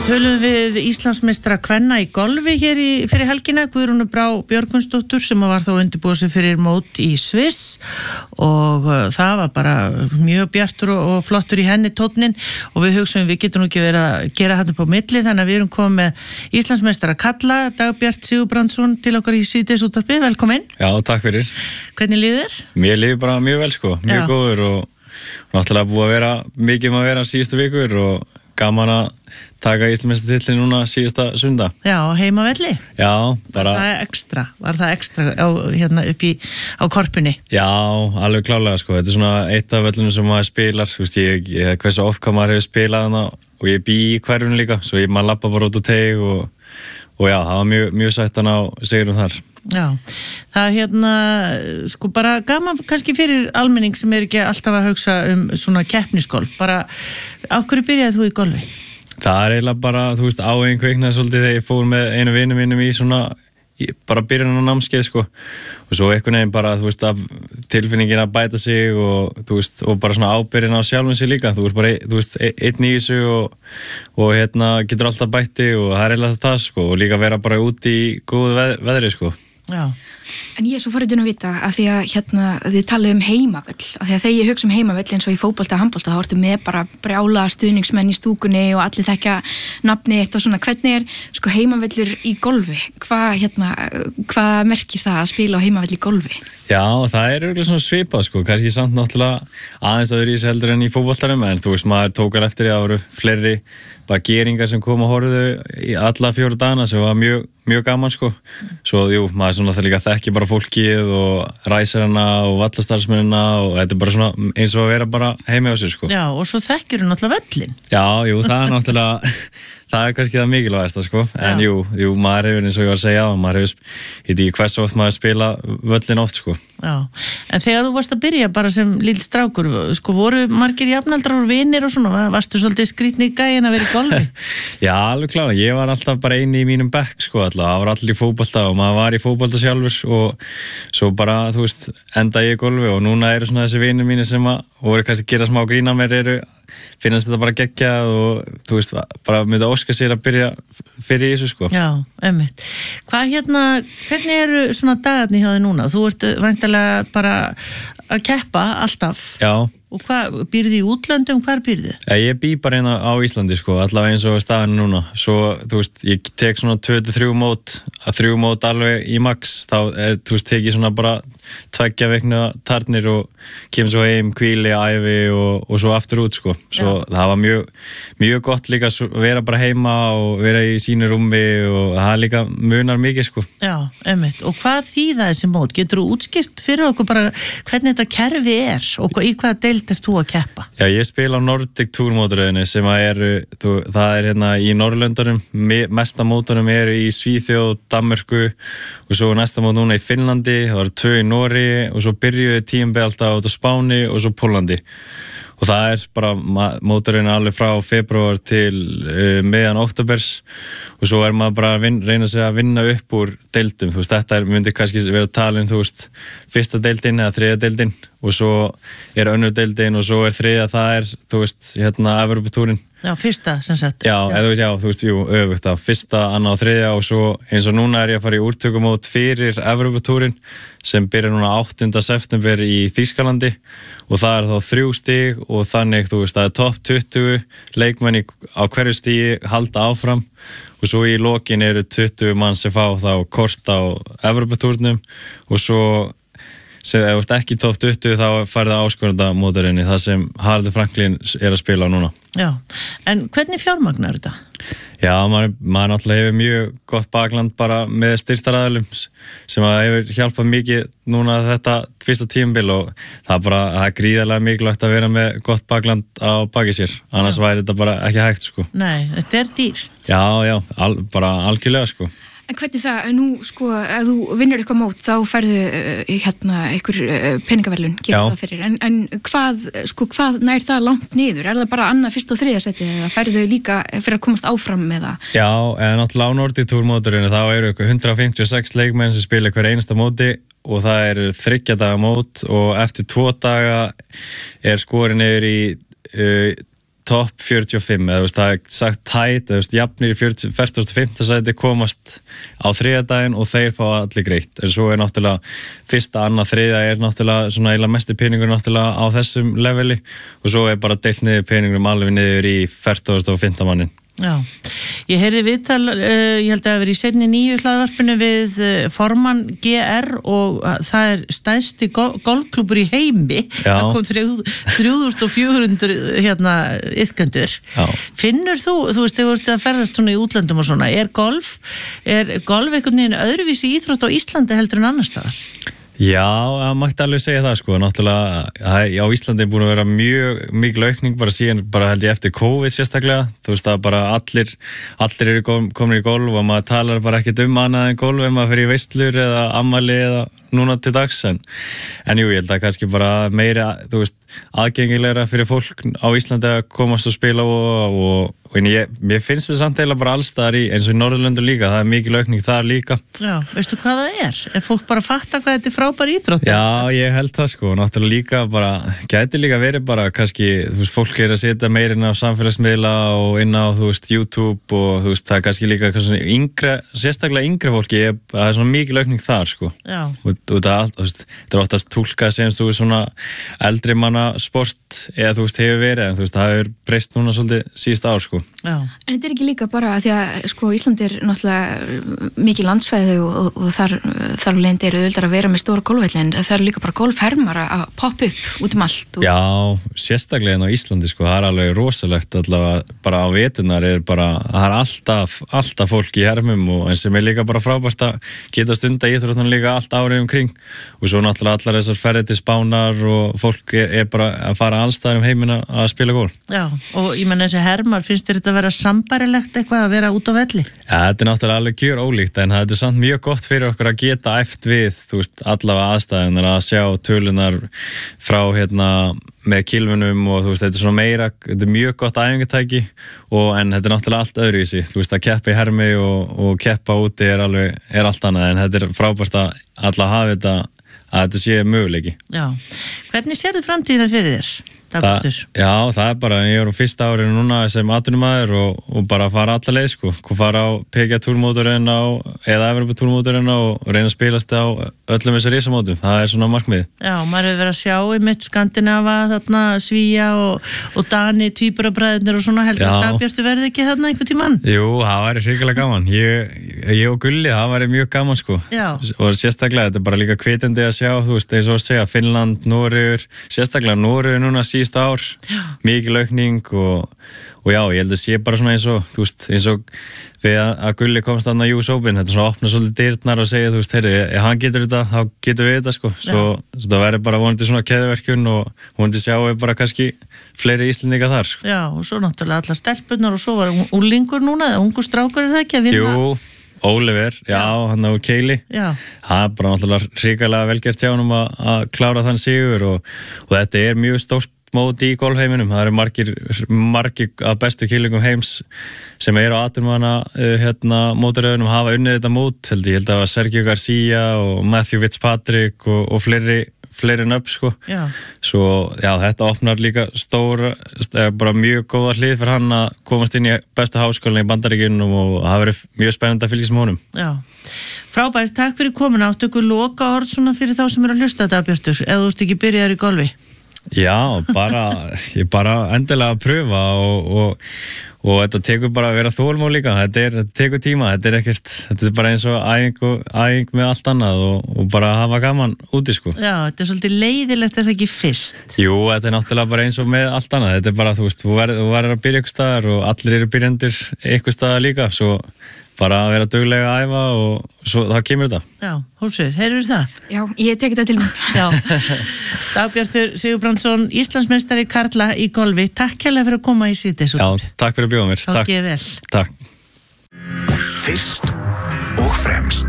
tölum við Íslandsmeistara kvenna í golfi hér fyrir helgina, Guðrúnu Brá Björgvinsdóttur sem var þá undirbúið sig fyrir mót í Sviss og það var bara mjög bjartur og flottur í henni tónninn og við hugsaum við getum nú ekki verið að gera þetta upp á milli þannig að við erum komið með Íslandsmeistara kalla, Dagbjart Sigurbrandsson til okkar í Síðdegisútvarpið, velkomin. Já, takk fyrir. Hvernig líður? Mér líður bara mjög vel sko, mjög góður og náttúrulega búið að vera mikið að vera síðustu vikur og gaman að taka Íslandsmeistaratitilinn núna síðasta sunnudag. Já, heimavelli? Já, bara... Var það ekstra á, hérna upp á korpunni? Já, alveg klálega sko. Þetta svona eitt af vellunum sem maður spilar. Þú veist, ég hversu oft hvað maður hefur spilað hana og ég bý í hverfinu líka, svo maður labba bara út á teig og já, það var mjög sættan á sigurum þar. Já, það sko bara gaman kannski fyrir almenning sem ekki alltaf að hugsa svona keppnisgolf, bara af hverju byrjaði þú í golfi? Það eiginlega bara, þú veist, áhuginn kviknaði svolítið þegar ég fór með einu vinum mínum í svona bara byrjun á námskeið sko og svo einhvern veginn bara, þú veist, að tilfinningin að bæta sig og þú veist, og bara svona ábyrgðin á sjálfum sig líka, þú veist bara, þú veist, einn í þessu og getur alltaf bætti og það eiginlega það sko og líka vera bara út í góðu veðri sko. Já. En ég er svo forvitin að vita að því að þið talið heimavöll, að því að þegar ég hugsa heimavöll eins og í fótbolta og handbolta þá ertu með bara brjála stuðningsmenn í stúkunni og allir þekkja nafni eitt og svona, hvernig sko heimavöllur í golfi? Hvað merkir það að spila á heimavöll í golfi? Já, það örugglega svona svipað sko, kannski samt náttúrulega aðeins öðruvísi heldur en í fótboltanum en þú veist, maður tókar eftir því að það voru fleiri bara geringar sem kom og horfðu í alla 4 dagana sem var mjög gaman sko. Svo jú, maður svona það líka þekki bara fólkið og ræsarana og vallarstarfsmennina og þetta bara svona eins og að vera bara heima á sér sko. Já, og svo þekkir þú náttúrulega völlin. Já, jú, það náttúrulega það kannski það mikilvægasta sko, en jú, maður hefur eins og ég var að segja á, maður hefur, ég veit ekki hversu oft maður spila völlin oft sko. Já, en þegar þú varst að byrja bara sem lítill strákur, sko voru margir jafnaldrar og vinir og svona, varstu svolítið skrýtni gæinn að vera í golfi? Já, alveg klára, ég var alltaf bara eini í mínum bekk sko, alltaf, það var allir í fótbolta og maður var í fótbolta sjálfur og svo bara, þú veist, enda ég í golfi og núna eru svona þessi vinir mínir sem að voru kannski að gera smá grín að mér finnast þetta bara geggjað og þú veist, bara myndi að óska sér að byrja fyrir þessu sko. Já, einmitt. Hvernig eru svona dagarnir hjá þig núna? Þú ert væntanlega bara að keppa alltaf. Já. Og býrðu í útlöndum, hvar býrðu? Ég bý bara hérna á Íslandi sko, allavega eins og staðan núna. Svo, þú veist, ég tek svona 2-3 mót, 3 mót alveg í max, þá þú veist, tek ég svona bara 2 vikna tarnir og kemur svo heim, hvíli, æfi og svo aftur út sko. Svo það var mjög gott líka að vera bara heima og vera í sínu rúmi og það líka munar mikið sko. Já, einmitt. Og hvað þýða þessi mót? Getur þú útskýrt fyrir okkur bara hvernig þetta kerfi og í hvaða deil er þú að keppa? Já, ég spila á Nordic Tour mótaröðinni sem það hérna í Norrlöndunum, mesta mótunum í Svíþjóð, Danmörku og svo næsta mót núna í Finnlandi, það var 2 í Noregi og svo byrjuði tímabilið alltaf á Spáni og svo Póllandi. Og það bara mótaröðin alveg frá febrúar til meðan októbers og svo maður bara að reyna sig að vinna upp úr deildum, þú veist, þetta myndi kannski vera talin, þú veist, fyrsta deildin eða 3. deildin og svo önnur deildin og svo 3, það þú veist, hérna Evróputúrin. Já, fyrsta, sem sagt. Já, þú veist, öfugt á fyrsta, annað og 3 og svo eins og núna ég að fara í úrtökumót fyrir Evróputúrin sem byrjar núna 8. september í Þýskalandi og það þá 3 stig og þannig, þú veist, það topp 20 leikmenn á hverju stigi halda áfram og svo í lokin eru 20 mann sem fá þá kort á Evróputúrnum og svo sem ef þú ert ekki topp 20 þá færði áskorandamótarinni það sem Haraldur Franklin að spila á núna. Já, en hvernig fjármagnar þetta? Já, maður náttúrulega hefur mjög gott bakland bara með styrktaraðilum sem hefur hjálpað mikið núna þetta fyrsta tímabil og það er gríðarlega mikilvægt að vera með gott bakland á baki sér, annars væri þetta bara ekki hægt sko. Nei, þetta dýrt. Já, bara algjörlega sko. En hvernig það, nú sko, ef þú vinnur eitthvað mót þá færðu einhver peningaverðlun, getur það fyrir, en hvað nær það langt niður? Er það bara annað, 1. og 3. seti eða færðu líka fyrir að komast áfram með það? Já, en náttúrulega á Nordic Tour móturinu þá eru 156 leikmenn sem spila hver einasta móti og það 3 daga mót og eftir 2 daga skorin yfir í topp 45 eða það sagt tæt eða jafnir í 45. sæti komast á þriðjudaginn og þeir fá allir greitt en svo náttúrulega fyrsta, annað, þriðja náttúrulega svona eiginlega mesti peningur náttúrulega á þessum leveli og svo bara deilt niður peningurum alveg niður í 40.500 mannin. Já, ég heyrði viðtal, ég held að það veri í seinni 9 hlaðvarpinu við formann GR og það stærsti golfklúbbur í heimi, það kom 3.400 iðkendur. Finnur þú veist, þegar þú ert að ferðast svona í útlöndum og svona, er golf einhvern veginn öðruvísi íþrótt á Íslandi heldur en annars staðar? Já, það mætti alveg segja það sko, náttúrulega á Íslandi búin að vera mjög mikil aukning bara síðan, held ég eftir COVID sérstaklega, þú veist að bara allir eru komin í golf og maður talar bara ekkert annað en golf ef maður fer í veislur eða ammæli eða núna til dags en jú, ég held að kannski bara meira, þú veist, aðgengilegra fyrir fólk á Íslandi að komast og spila og mér finnst þetta samt eiginlega bara allstaðar eins og í Norðurlöndum líka, það mikil aukning þar líka. Já, veistu hvað það er? Er fólk bara að fatta hvað þetta frábær íþrótt? Já, ég held það sko, náttúrulega líka bara, gæti líka verið bara kannski, þú veist, fólk að setja meirinn á samfélagsmiðla og inn á, þú veist, YouTube og þú veist, það kannski líka sérstaklega yngre fólki, það svona mikil aukning þar sko. Já. Og það oftast túlkað sem þú veist svona eldri manna sport eða þú veist hefur verið en þú veist það hefur breyst núna svolítið síðust ár sko. Já. En þetta er ekki líka bara að því að sko Íslandi er náttúrulega mikið landsvæði og þar lendi eru auðvitað að vera með stóra golfvelli en það eru líka bara golfhermar að poppa upp út allt. Já, sérstaklega en á Íslandi sko, það er alveg rosalegt allavega bara á veturnar það er alltaf fólk í hermum og en sem er líka bara frábært að geta stunda íþróttan líka allt árið umkring og svo náttúrulega allar þessar ferðir til Spánar og fólk er bara að fara allstaðar heimina að spila golf. Já, og ég menn þessi hermar, finnst þér þetta að vera sambarilegt eitthvað að vera út á velli? Ja, þetta er náttúrulega alveg gjör ólíkt en það er samt mjög gott fyrir okkur að geta æft við, þú veist, allavega aðstæðunar að sjá tölunar frá með kilfunum og þú veist, þetta er svona meira, þetta er mjög gott æfingatæki en þetta er náttúrulega allt öðruvísi, þú veist, að keppa í hermi og keppa úti er allt annað en þetta er frábært að alla hafa þetta sé möguleiki. Já, hvernig sérðu framtíðina fyrir þér? Já, það er bara, ég er á fyrsta árinu núna sem atvinnumæður og bara fara alla leið sko, fara á PGA túrmótorinn eða Evrópu túrmótorinn og reyna að spilast á öllum þessu risamótum, það er svona markmið. Já, maður hefur verið að sjá í mitt Skandinava, þarna Svíja og Dani, tvíburabræðurnir og svona heldur að Dagbjörtu verði ekki þarna einhvern tímann? Jú, það væri hrikalega gaman, ég og Gulli, það væri mjög gaman sko. Já. Og sérstaklega, þetta er bara líka hvetjandi að sjá, þú veist, eins og að segja, Finnland, Noregur, sérstaklega Noregur núna síðustu ár, mikil aukning og já, ég held að sé bara svona eins og við að Gulli komst þarna í US Open, þetta svona opna svolítið dyrnar og segja, þú veist, heyrðu, ef hann getur þetta, þá getur við þetta sko, svo það verður bara vonandi svona keðverkjun og vonandi sjáum við bara kannski fleiri Íslendinga þar sko. Já, og svo náttúrulega allar stelpunar og svo var úlingur núna, eða ungur strákur er það ekki að vinna? Jú, Oliver, já, hann á Keili, það er bara náttúrulega hrikalega velgert hjá honum að klára þann sigur og þetta er mjög stórt mót í golfheiminum, það eru margir af bestu kýlingum heims sem eru á atvinnumanna mótaröðunum hafa unnið þetta mót, held ég að Sergio Garcia og Matthew Fitzpatrick og fleiri nöfn sko. Já. Svo já, þetta opnar líka bara mjög góða hlið fyrir hann að komast inn í bestu háskólann í Bandaríkjunum og það verið mjög spennandi að fylgjast með honum. Já. Frábært, takk fyrir komin, áttu ykkur loka orð svona fyrir þá sem eru að hlusta þetta, Bjartur, ef þú ert ekki byrjaður í golfi. Já, ég bara endilega að pröfa og þetta tekur bara að vera þolmál líka, þetta tekur tíma, þetta er bara eins og æfing með allt annað og bara hafa gaman úti sko. Já, þetta er svolítið leiðilegt, er það ekki fyrst? Jú, þetta er náttúrulega bara eins og með allt annað, þetta er bara, þú veist, þú verður að byrja ykkur staðar og allir eru byrjandir ykkur staðar líka, svo bara að vera duglega að æfa og svo það kemur þetta. Já, Hólmsveigur, heyrður það? Já, ég tek þetta til mér. Já, Dagbjartur Sigurbrandsson, Íslandsmeistari karla í golfi, takk hérlega fyrir að koma í síðdeis. Já, takk fyrir að bjóða mér. Takk ég vel. Takk. Fyrst og fremst.